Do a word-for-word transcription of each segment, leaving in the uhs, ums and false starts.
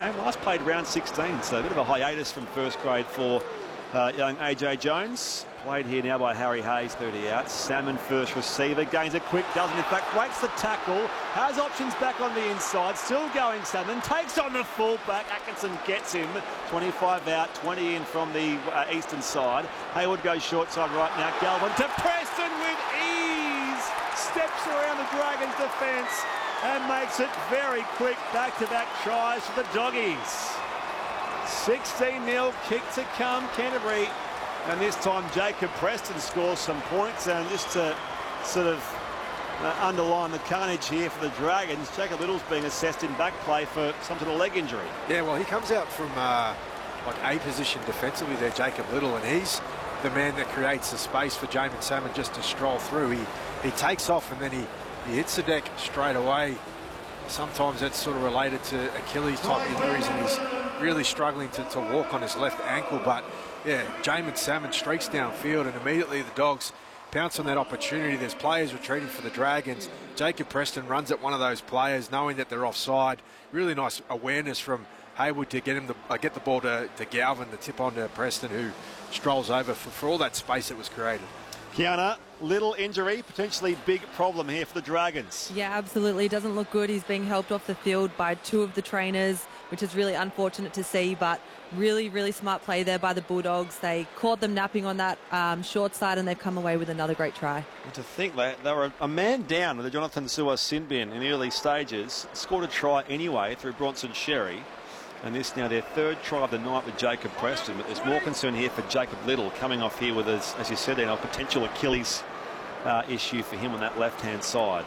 game. Last played round sixteen, so a bit of a hiatus from first grade for uh, young A J Jones. Played here now by Harry Hayes, thirty out. Salmon first receiver, gains it quick, doesn't in fact, breaks the tackle, has options back on the inside, still going Salmon, takes on the fullback, Atkinson gets him, twenty-five out, twenty in from the uh, eastern side. Hayward goes short side right now, Galvin to Preston with ease, steps around the Dragons defence and makes it very quick, back-to-back tries for the Doggies. sixteen nil, kick to come, Canterbury. And this time Jacob Preston scores some points, and just to sort of uh, underline the carnage here for the Dragons, Jacob Little's being assessed in back play for some sort of leg injury. Yeah, well, he comes out from uh, like A position defensively there, Jacob Little, and he's the man that creates the space for Jamin Salmon just to stroll through. He, he takes off and then he, he hits the deck straight away. Sometimes that's sort of related to Achilles type injuries, and he's really struggling to, to walk on his left ankle. But yeah, Jamin Salmon streaks downfield, and immediately the Dogs pounce on that opportunity. There's players retreating for the Dragons. Jacob Preston runs at one of those players, knowing that they're offside. Really nice awareness from Hayward to get him the, uh, get the ball to, to Galvin, the tip on to Preston, who strolls over for, for all that space that was created. Kiana, little injury, potentially big problem here for the Dragons. Yeah, absolutely. Doesn't look good. He's being helped off the field by two of the trainers, which is really unfortunate to see, but really, really smart play there by the Bulldogs. They caught them napping on that um, short side, and they've come away with another great try. And to think that they were a man down with the Jonathan Su'a Sinbin in the early stages, scored a try anyway through Bronson Sherry. And this now their third try of the night with Jacob Preston. But there's more concern here for Jacob Little, coming off here with, his, as you said, a potential Achilles uh, issue for him on that left-hand side.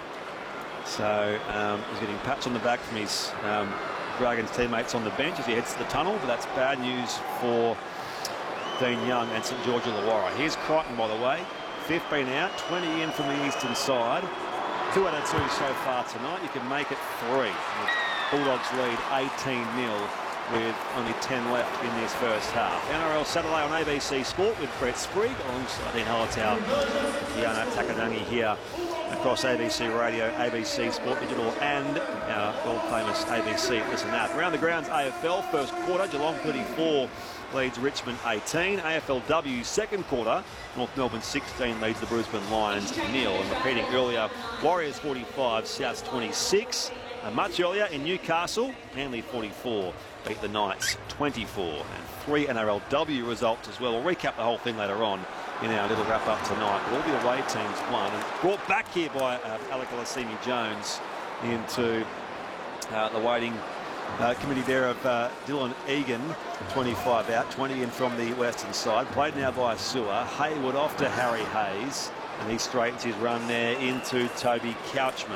So um, he's getting pats on the back from his um, Dragons teammates on the bench as he heads to the tunnel. But that's bad news for Dean Young and St George Illawarra. Here's Crichton, by the way. fifteen out, twenty in from the eastern side. Two out of two so far tonight. You can make it three. Bulldogs lead eighteen nil with only ten left in this first half. N R L Saturday on A B C Sport with Brett Sprigg alongside Dean Hollitow, Kiana Takadangi here across A B C Radio, A B C Sport Digital, and our world-famous A B C Listen App. Around the grounds, A F L first quarter, Geelong thirty-four leads Richmond eighteen. A F L W second quarter, North Melbourne sixteen leads the Brisbane Lions nil. And repeating earlier, Warriors forty-five, Souths twenty-six. And much earlier in Newcastle, Manly forty-four beat the Knights twenty-four. And three N R L W results as well. We'll recap the whole thing later on in our little wrap-up tonight. But all the away teams won, and brought back here by uh, Alec Alasimi Jones into uh, the waiting uh, committee there of uh, Dylan Egan, twenty-five out, twenty in from the western side. Played now by Su'a. Hayward off to Harry Hayes, and he straightens his run there into Toby Couchman.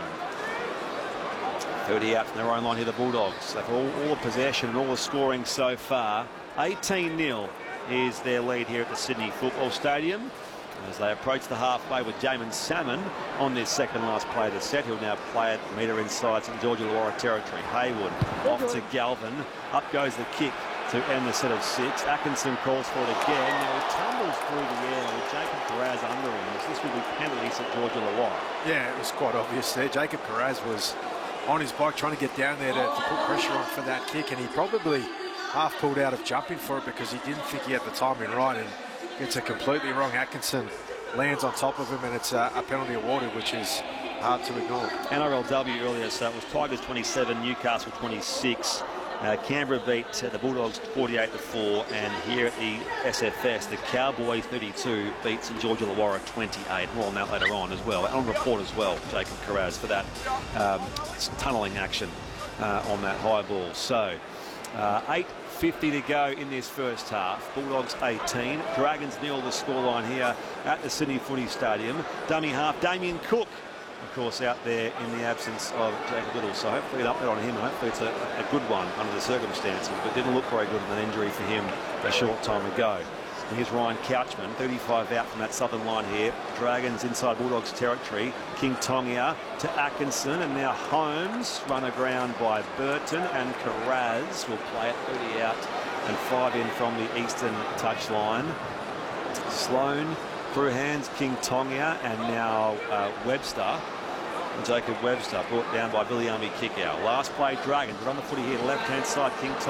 thirty out from their own line here, the Bulldogs. They've all, all the possession and all the scoring so far. eighteen nil is their lead here at the Sydney Football Stadium. As they approach the halfway with Jamin Salmon on this second last play of the set. He'll now play it metre inside St George Illawarra territory. Hayward off to Galvin. Up goes the kick to end the set of six. Atkinson calls for it again. Now he tumbles through the air with Jacob Carraz under him. This will be penalty St George Illawarra. Yeah, it was quite obvious there. Jacob Carraz was on his bike trying to get down there to, to put pressure on for that kick, and he probably half pulled out of jumping for it because he didn't think he had the timing right, and it's a completely wrong. Atkinson lands on top of him, and it's a, a penalty awarded, which is hard to ignore. N R L W earlier, so it was Tigers twenty-seven, Newcastle twenty-six. Uh, Canberra beat uh, the Bulldogs forty-eight to four, and here at the S F S, the Cowboys thirty-two beat St George Illawarra twenty-eight. More on that later on as well. On report as well, Jacob Carraz for that um, tunnelling action uh, on that high ball. So uh, eight fifty to go in this first half. Bulldogs eighteen, Dragons nil the scoreline here at the Sydney Footy Stadium. Dummy half, Damien Cook, of course, out there in the absence of Jacob Little. So hopefully an update on him. Hopefully it's a, a good one under the circumstances, but didn't look very good with an injury for him a short time ago. And here's Ryan Couchman, thirty-five out from that southern line here. Dragons inside Bulldogs territory. King Tongia to Atkinson, and now Holmes run aground by Burton, and Carraz will play it thirty out and five in from the eastern touchline. Sloan through hands, King Tongia, and now uh, Webster. Jacob Webster brought down by Billy Army Kickout. Last play, Dragons, but on the footy here, left-hand side, King Tongia.